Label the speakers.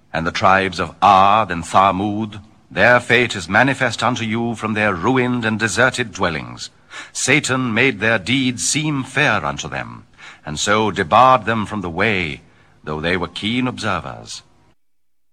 Speaker 1: And the tribes of Ad and Thamud, their fate is manifest unto you from their ruined and deserted dwellings. Satan made their deeds seem fair unto them, and so debarred them from the way, though they were keen observers.